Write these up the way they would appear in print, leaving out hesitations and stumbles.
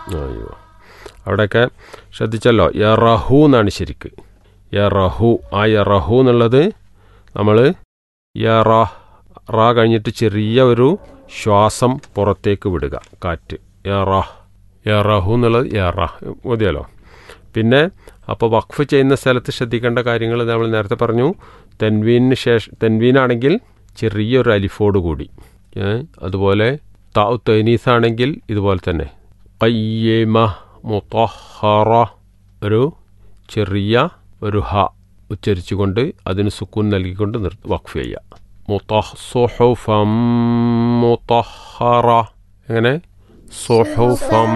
അയ്യോ, അവിടെയൊക്കെ ശ്രദ്ധിച്ചല്ലോ, യറഹു എന്നാണ് ശരിക്ക്. യറഹു, ആ യറഹു എന്നുള്ളത് നമ്മൾ റാ കഴിഞ്ഞിട്ട് ചെറിയ ഒരു ശ്വാസം പുറത്തേക്ക് വിടുക, കാറ്റ്. യറഹു എന്നുള്ളത് മതിയല്ലോ. പിന്നെ അപ്പോൾ വഖഫ് ചെയ്യുന്ന സ്ഥലത്ത് ശ്രദ്ധിക്കേണ്ട കാര്യങ്ങൾ നമ്മൾ നേരത്തെ പറഞ്ഞു. തെൻവീനിന് ശേഷം, തെൻവീനാണെങ്കിൽ ചെറിയൊരു അലിഫോട് കൂടി. അതുപോലെ താഉ തനീസ് ആണെങ്കിൽ ഇതുപോലെ തന്നെ ഖയ്യിമ മുതഹറ, ഒരു ചെറിയ ഒരു ഹ ഉച്ചരിച്ചുകൊണ്ട് അതിന് സുക്കൂൻ നൽകിക്കൊണ്ട് വഖഫ് ചെയ്യുക. സുഹുഫം മുതഹറ, എങ്ങനെ? സുഹുഫം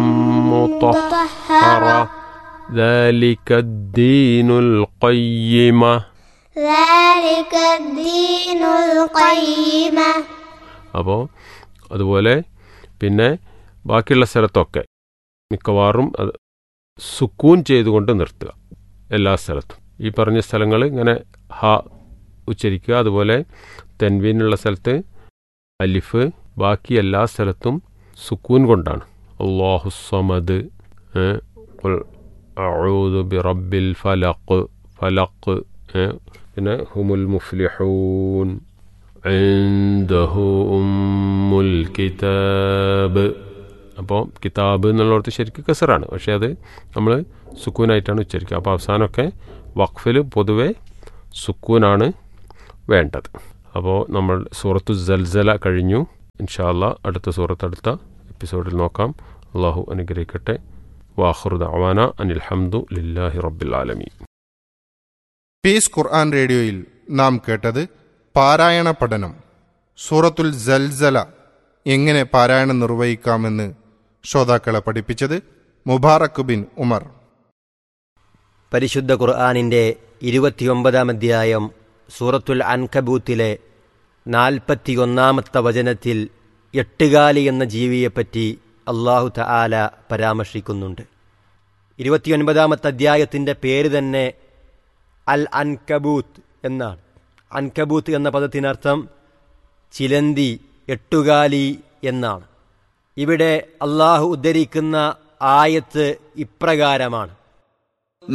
മുതഹറ ذلك الدين القيمة ذلك الدين القيمة. അപ്പോൾ അതുപോലെ പിന്നെ ബാക്കിയുള്ള സ്ഥലത്തൊക്കെ മിക്കവാറും അത് സുക്കൂൻ ചെയ്തുകൊണ്ട് നിർത്തുക എല്ലാ സ്ഥലത്തും. ഈ പറഞ്ഞ സ്ഥലങ്ങൾ ഇങ്ങനെ ഹ ഉച്ചരിക്കുക. അതുപോലെ തെൻവീനുള്ള സ്ഥലത്ത് അലിഫ്, ബാക്കി എല്ലാ സ്ഥലത്തും സുക്കൂൻ കൊണ്ടാണ്. അല്ലാഹു സമദ്, അഊദു ബിറബ്ബിൽ ഫലഖ്, പിന്നെ ഹുമുൽ മുഫ്ലിഹൂൻ, ഇൻദഹു ഉമ്മുൽ കിതാബ്. അപ്പോൾ കിതാബ് എന്നുള്ളടത്ത് ശരിക്കും കസറാണ്, പക്ഷേ അത് നമ്മൾ സുക്കൂനായിട്ടാണ് ഉച്ചരിക്കുക. അപ്പോൾ അവസാനമൊക്കെ വഖഫിൽ പൊതുവെ സുക്കൂനാണ് വേണ്ടത്. അപ്പോൾ നമ്മൾ സൂറത്തു സൽസല കഴിഞ്ഞു. ഇൻഷാ അല്ലാഹ് അടുത്ത സൂറത്ത് അടുത്ത എപ്പിസോഡിൽ നോക്കാം. അള്ളാഹു അനുഗ്രഹിക്കട്ടെ. വാഖിറു ദഅവാന അനിൽ ഹംദു ലില്ലാഹി റബ്ബിൽ ആലമീൻ. പീസ് ഖുർആൻ റേഡിയോയിൽ നാം കേട്ടത് പാരായണ പഠനം. സൂറത്തുൽ സൽസല എങ്ങനെ പാരായണം നിർവഹിക്കാമെന്ന് ശ്രോതാക്കളെ പഠിപ്പിച്ചത് മുബാറക് ബിൻ ഉമർ. പരിശുദ്ധ ഖുർആനിൻ്റെ 29-ാം അധ്യായം സൂറത്തുൽ അൻകബൂത്തിലെ 41-ാമത്തെ വചനത്തിൽ എട്ടുകാലി എന്ന ജീവിയെപ്പറ്റി അല്ലാഹു തആല പരാമർശിക്കുന്നുണ്ട്. 29-ാമത്തെ അധ്യായത്തിൻ്റെ പേര് തന്നെ അൽ അൻകബൂത്ത് എന്നാണ്. അൻകബൂത്ത് എന്ന പദത്തിനർത്ഥം ചിലന്തി, എട്ടുകാലി എന്നാണ്. ഇവിടെ അല്ലാഹു ഉദ്ധരിക്കുന്ന ആയത്ത് ഇപ്രകാരമാണ്: